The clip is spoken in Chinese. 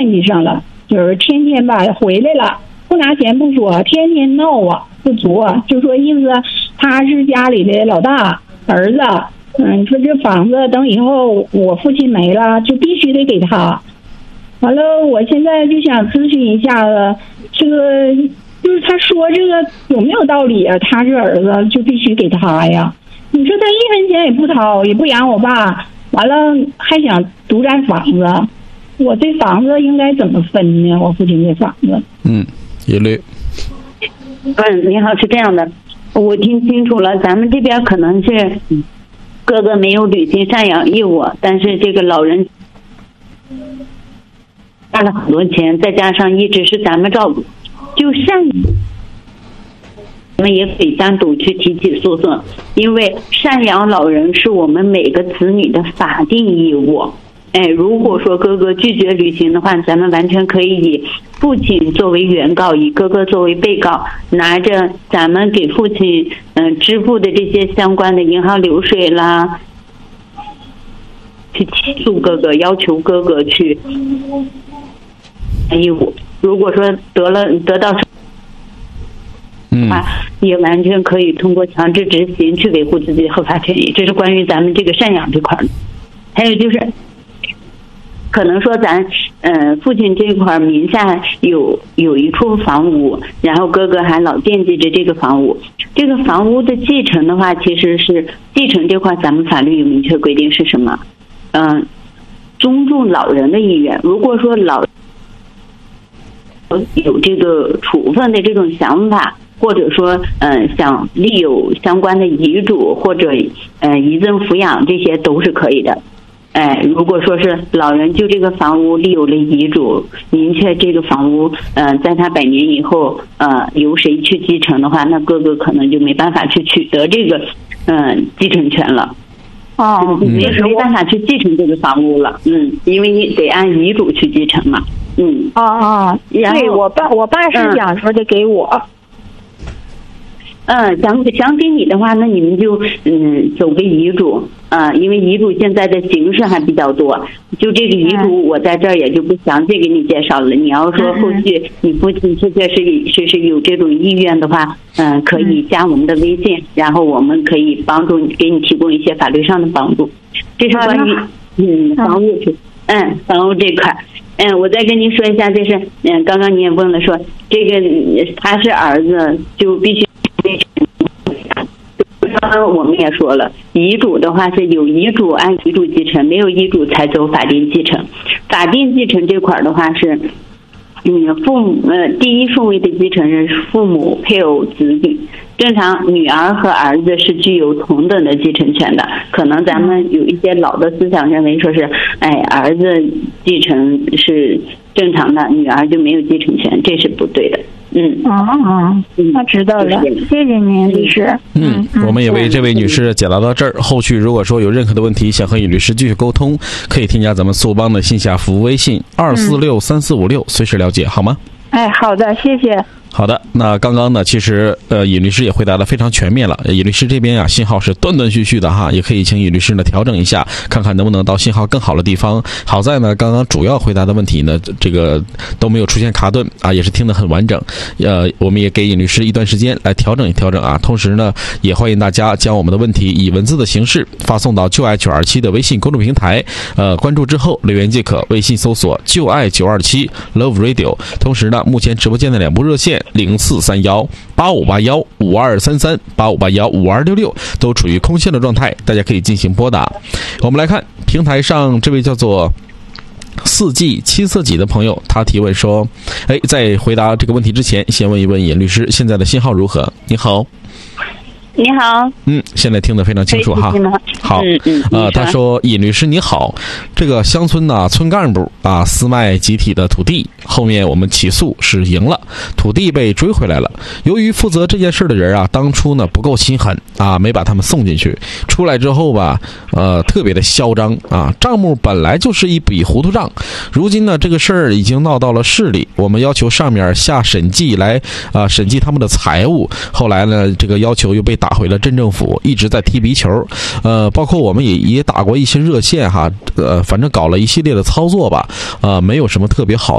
惦记上了，就是天天吧回来了，不拿钱不说，天天闹啊，不作，就说意思他是家里的老大儿子，你说这房子等以后我父亲没了，就必须得给他。完了，我现在就想咨询一下子，这个就是他说这个有没有道理啊？他是儿子就必须给他呀？你说他1分钱也不掏，也不养我爸，完了还想独占房子，我这房子应该怎么分呢？我父亲这房子。 叶律。 你好，是这样的，我听清楚了，咱们这边可能是哥哥没有履行赡养义务，但是这个老人花了很多钱，再加上一直是咱们照顾，就赡养我们也可以单独去提起诉讼，因为赡养老人是我们每个子女的法定义务。如果说哥哥拒绝履行的话，咱们完全可以以父亲作为原告，以哥哥作为被告，拿着咱们给父亲支付的这些相关的银行流水啦，去起诉哥哥，要求哥哥去义务。如果说得到也完全可以通过强制执行去维护自己的合法权益。这是关于咱们这个赡养这块的。还有就是可能说咱父亲这块名下有一处房屋，然后哥哥还老惦记着这个房屋。这个房屋的继承的话，其实是继承这块咱们法律有明确规定是什么？尊重老人的意愿。如果说老有这个处分的这种想法，或者说想立有相关的遗嘱或者遗赠抚养，这些都是可以的。如果说是老人就这个房屋立有了遗嘱，明确这个房屋在他100年以后由谁去继承的话，那哥哥可能就没办法去取得这个继承权了。没办法去继承这个房屋了。因为你得按遗嘱去继承嘛。 对，我爸是想说的给我。 想给你的话，那你们就走个遗嘱因为遗嘱现在的形式还比较多，就这个遗嘱我在这儿也就不详细给你介绍了。你要说后续你父亲确确实有这种意愿的话，可以加我们的微信，然后我们可以帮助你，给你提供一些法律上的帮助。这是关于房屋房屋这块。我再跟您说一下，就是刚刚你也问了，说这个他是儿子就必须。刚刚我们也说了，遗嘱的话是有遗嘱按遗嘱继承，没有遗嘱才走法定继承。法定继承这块的话是，父母第一顺位的继承人是父母、配偶、子女。正常女儿和儿子是具有同等的继承权的。可能咱们有一些老的思想认为说是，儿子继承是正常的，女儿就没有继承权，这是不对的。 那知道了，谢谢您，律师。 我们也为这位女士解答到这儿。后续如果说有任何的问题想和尹律师继续沟通，可以添加咱们速帮的线下服务微信2463456，随时了解，好吗？ 好的，谢谢。 好的，那刚刚呢，其实尹律师也回答得非常全面了。尹律师这边信号是断断续续的哈，也可以请尹律师呢调整一下，看看能不能到信号更好的地方。好在呢，刚刚主要回答的问题呢，这个都没有出现卡顿也是听得很完整。我们也给尹律师一段时间来调整一调整同时呢，也欢迎大家将我们的问题以文字的形式发送到就爱927的微信公众平台，关注之后留言即可，微信搜索就爱927 Love Radio。同时呢，目前直播间的2部热线043185815233 85815266都处于空线的状态，大家可以进行拨打。我们来看平台上这位叫做4季七色几的朋友，他提问说，在回答这个问题之前，先问一问尹律师，现在的信号如何？你好。 你好。 现在听得非常清楚哈。好。他说，尹律师你好，这个乡村呢，村干部私卖集体的土地，后面我们起诉是赢了，土地被追回来了。由于负责这件事的人当初呢不够心狠没把他们送进去，出来之后吧，特别的嚣张账目本来就是一笔糊涂账，如今呢这个事儿已经闹到了市里，我们要求上面下审计来审计他们的财务，后来呢这个要求又被打回了镇政府，一直在踢皮球。包括我们也打过一些热线反正搞了一系列的操作吧，没有什么特别好